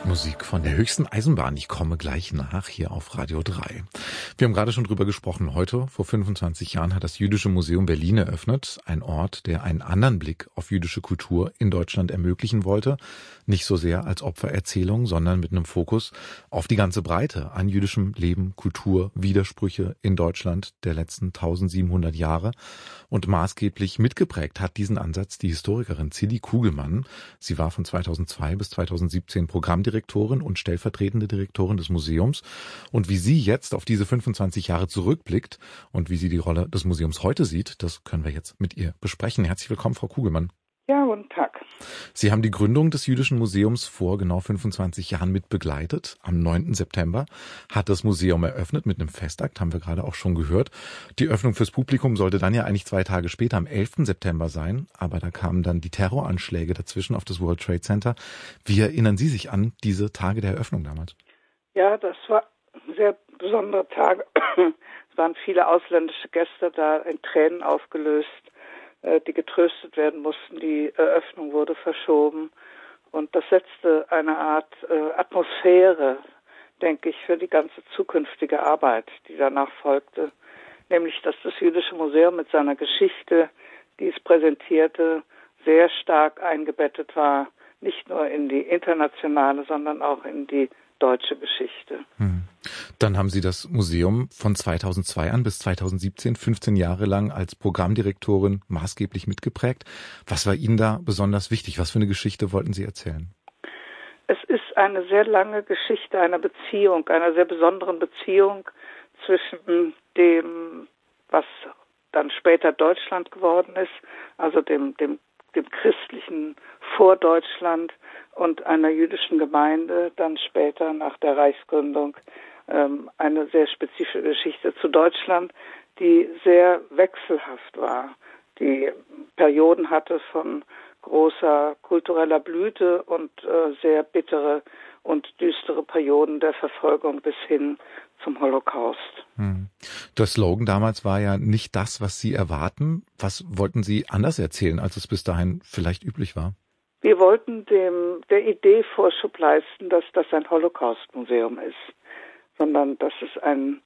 Musik von der höchsten Eisenbahn. Ich komme gleich nach hier auf Radio 3. Wir haben gerade schon drüber gesprochen. Heute, vor 25 Jahren, hat das Jüdische Museum Berlin eröffnet. Ein Ort, der einen anderen Blick auf jüdische Kultur in Deutschland ermöglichen wollte. Nicht so sehr als Opfererzählung, sondern mit einem Fokus auf die ganze Breite an jüdischem Leben, Kultur, Widersprüche in Deutschland der letzten 1700 Jahre. Und maßgeblich mitgeprägt hat diesen Ansatz die Historikerin Zilli Kugelmann. Sie war von 2002 bis 2017 Programmdirektorin und stellvertretende Direktorin des Museums. Und wie sie jetzt auf diese 25 Jahre zurückblickt und wie sie die Rolle des Museums heute sieht, das können wir jetzt mit ihr besprechen. Herzlich willkommen, Frau Kugelmann. Ja, guten Tag. Sie haben die Gründung des Jüdischen Museums vor genau 25 Jahren mit begleitet. Am 9. September hat das Museum eröffnet mit einem Festakt, haben wir gerade auch schon gehört. Die Öffnung fürs Publikum sollte dann ja eigentlich 2 Tage später, am 11. September sein. Aber da kamen dann die Terroranschläge dazwischen auf das World Trade Center. Wie erinnern Sie sich an diese Tage der Eröffnung damals? Ja, das war ein sehr besonderer Tag. Es waren viele ausländische Gäste da, in Tränen aufgelöst, die getröstet werden mussten. Die Eröffnung wurde verschoben und das setzte eine Art Atmosphäre, denke ich, für die ganze zukünftige Arbeit, die danach folgte. Nämlich, dass das Jüdische Museum mit seiner Geschichte, die es präsentierte, sehr stark eingebettet war, nicht nur in die internationale, sondern auch in die deutsche Geschichte. Dann haben Sie das Museum von 2002 an bis 2017, 15 Jahre lang als Programmdirektorin maßgeblich mitgeprägt. Was war Ihnen da besonders wichtig? Was für eine Geschichte wollten Sie erzählen? Es ist eine sehr lange Geschichte einer Beziehung, einer sehr besonderen Beziehung zwischen dem, was dann später Deutschland geworden ist, also dem christlichen Vordeutschland und einer jüdischen Gemeinde, dann später nach der Reichsgründung eine sehr spezifische Geschichte zu Deutschland, die sehr wechselhaft war, die Perioden hatte von großer kultureller Blüte und sehr bittere und düstere Perioden der Verfolgung bis hin zum Holocaust. Der Slogan damals war ja nicht das, was Sie erwarten. Was wollten Sie anders erzählen, als es bis dahin vielleicht üblich war? Wir wollten der Idee Vorschub leisten, dass das ein Holocaust-Museum ist, sondern dass es ein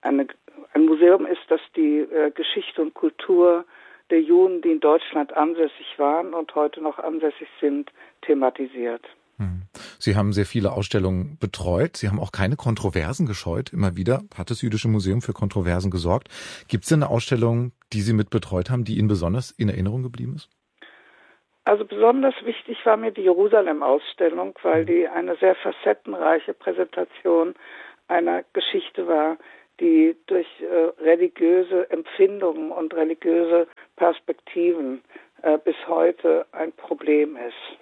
Museum ist, das die Geschichte und Kultur der Juden, die in Deutschland ansässig waren und heute noch ansässig sind, thematisiert. Sie haben sehr viele Ausstellungen betreut. Sie haben auch keine Kontroversen gescheut. Immer wieder hat das Jüdische Museum für Kontroversen gesorgt. Gibt es denn eine Ausstellung, die Sie mit betreut haben, die Ihnen besonders in Erinnerung geblieben ist? Also besonders wichtig war mir die Jerusalem-Ausstellung, weil die eine sehr facettenreiche Präsentation einer Geschichte war, die durch religiöse Empfindungen und religiöse Perspektiven bis heute ein Problem ist.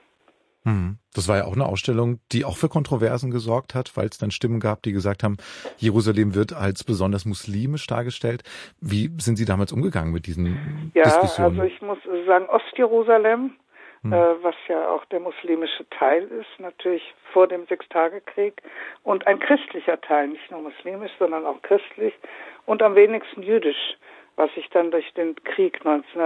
Das war ja auch eine Ausstellung, die auch für Kontroversen gesorgt hat, weil es dann Stimmen gab, die gesagt haben, Jerusalem wird als besonders muslimisch dargestellt. Wie sind Sie damals umgegangen mit diesen Diskussionen? Ja, also ich muss sagen, Ostjerusalem, was ja auch der muslimische Teil ist, natürlich vor dem Sechstagekrieg, und ein christlicher Teil, nicht nur muslimisch, sondern auch christlich und am wenigsten jüdisch, was sich dann durch den Krieg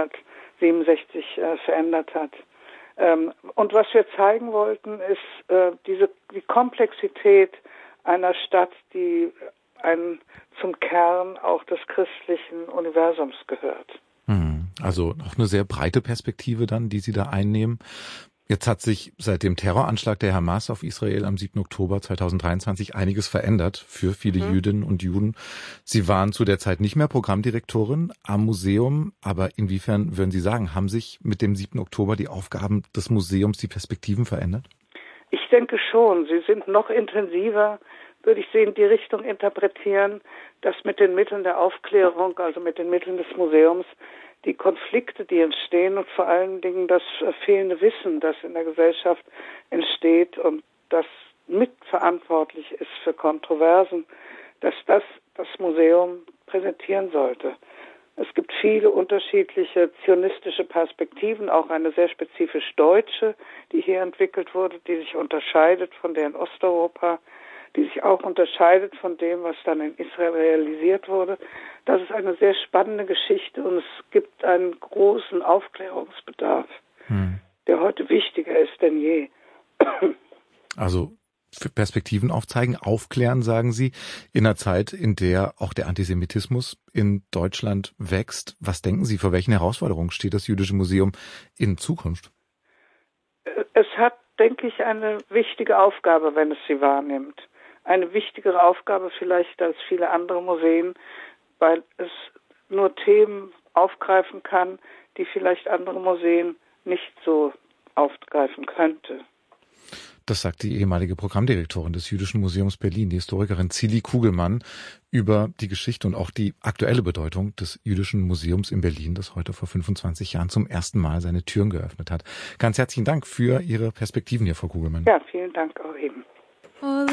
1967 verändert hat. Und was wir zeigen wollten, ist die Komplexität einer Stadt, die zum Kern auch des christlichen Universums gehört. Also auch eine sehr breite Perspektive dann, die Sie da einnehmen. Jetzt hat sich seit dem Terroranschlag der Hamas auf Israel am 7. Oktober 2023 einiges verändert für viele Jüdinnen und Juden. Sie waren zu der Zeit nicht mehr Programmdirektorin am Museum, aber inwiefern würden Sie sagen, haben sich mit dem 7. Oktober die Aufgaben des Museums, die Perspektiven verändert? Ich denke schon. Sie sind noch intensiver, würde ich sie in die Richtung interpretieren, dass mit den Mitteln der Aufklärung, also mit den Mitteln des Museums, die Konflikte, die entstehen und vor allen Dingen das fehlende Wissen, das in der Gesellschaft entsteht und das mitverantwortlich ist für Kontroversen, dass das Museum präsentieren sollte. Es gibt viele unterschiedliche zionistische Perspektiven, auch eine sehr spezifisch deutsche, die hier entwickelt wurde, die sich unterscheidet von der in Osteuropa, die sich auch unterscheidet von dem, was dann in Israel realisiert wurde. Das ist eine sehr spannende Geschichte und es gibt einen großen Aufklärungsbedarf, der heute wichtiger ist denn je. Also Perspektiven aufzeigen, aufklären, sagen Sie, in einer Zeit, in der auch der Antisemitismus in Deutschland wächst. Was denken Sie, vor welchen Herausforderungen steht das Jüdische Museum in Zukunft? Es hat, denke ich, eine wichtige Aufgabe, wenn es sie wahrnimmt. Eine wichtigere Aufgabe vielleicht als viele andere Museen, weil es nur Themen aufgreifen kann, die vielleicht andere Museen nicht so aufgreifen könnte. Das sagt die ehemalige Programmdirektorin des Jüdischen Museums Berlin, die Historikerin Zilli Kugelmann, über die Geschichte und auch die aktuelle Bedeutung des Jüdischen Museums in Berlin, das heute vor 25 Jahren zum ersten Mal seine Türen geöffnet hat. Ganz herzlichen Dank für Ihre Perspektiven hier, Frau Kugelmann. Ja, vielen Dank auch eben.